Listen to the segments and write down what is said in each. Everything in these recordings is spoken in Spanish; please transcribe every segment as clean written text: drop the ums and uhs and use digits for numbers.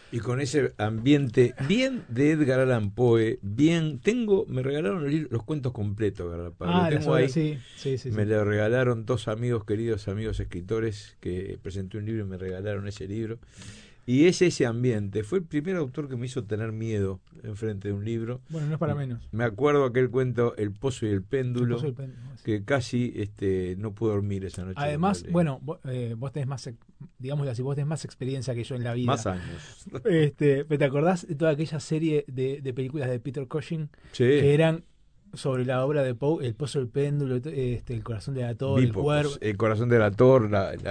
Y con ese ambiente bien de Edgar Allan Poe, bien, me regalaron los cuentos completos, ¿verdad, Pablo? Ah, las Tengo obras, ahí, sí, sí, sí, me sí. lo regalaron dos amigos, queridos amigos escritores, que presenté un libro y me regalaron ese libro. Y es ese ambiente. Fue el primer autor que me hizo tener miedo enfrente de un libro. Bueno, no es para menos. Me acuerdo aquel cuento El Pozo y el El pozo Péndulo, del péndulo, sí. que casi no pude dormir esa noche cuando lo Además, leí. bueno, vos tenés más, digámoslo así, vos tenés más experiencia que yo en la Más vida. años. ¿Pero te acordás de toda aquella serie de películas de Peter Cushing Sí, que eran sobre la obra de Poe, El Pozo del Péndulo, El Corazón de Ator, vi El Cuervo? pocos. El corazón del ator,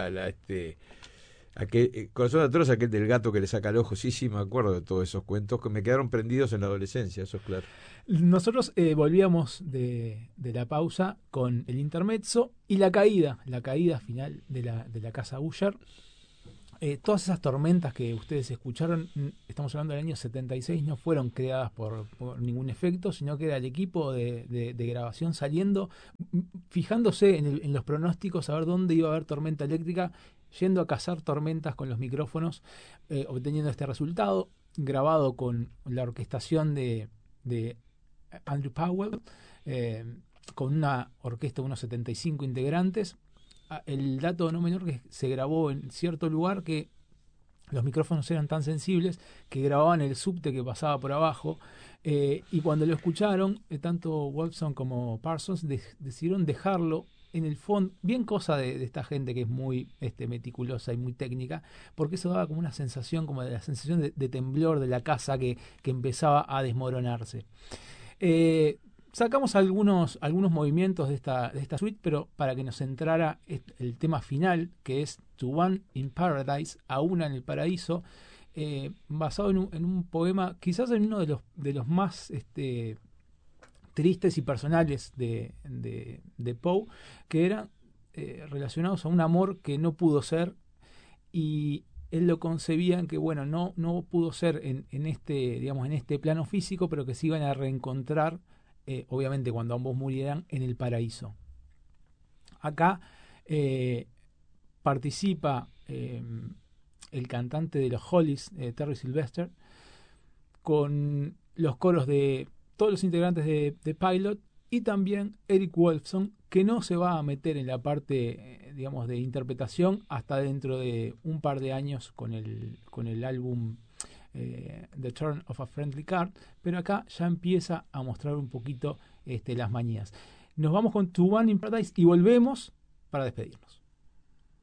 Corazón del ator es aquel del gato que le saca el ojo. Sí, sí, me acuerdo de todos esos cuentos que me quedaron prendidos en la adolescencia, eso es claro. Nosotros volvíamos de la pausa con el intermezzo y la caída final de la casa Usher. Todas esas tormentas que ustedes escucharon, estamos hablando del año 76, no fueron creadas por ningún efecto, sino que era el equipo de grabación saliendo, fijándose en los pronósticos, a ver dónde iba a haber tormenta eléctrica, yendo a cazar tormentas con los micrófonos, obteniendo este resultado, grabado con la orquestación de Andrew Powell, eh, con una orquesta de unos 75 integrantes. El dato no menor que se grabó en cierto lugar que los micrófonos eran tan sensibles que grababan el subte que pasaba por abajo, y cuando lo escucharon, tanto Wolfson como Parsons decidieron dejarlo en el fondo, bien cosa de esta gente que es muy meticulosa y muy técnica, porque eso daba como una sensación, como de la sensación de temblor de la casa que empezaba a desmoronarse. Eh, Sacamos algunos movimientos de esta suite, pero para que nos entrara el tema final, que es To One in Paradise, a una en el paraíso, basado en un poema, quizás en uno de los más tristes y personales de Poe, que eran relacionados a un amor que no pudo ser, y él lo concebía en que, bueno, no pudo ser en digamos, en este plano físico, pero que se iban a reencontrar, obviamente cuando ambos murieran, en el paraíso. Acá eh, participa el cantante de los Hollies, Terry Sylvester, con los coros de todos los integrantes de Pilot, y también Eric Wolfson, que no se va a meter en la parte, digamos, de interpretación hasta dentro de un par de años con el álbum The Turn of a Friendly Card, pero acá ya empieza a mostrar un poquito las manías. Nos vamos con To One in Paradise y volvemos para despedirnos.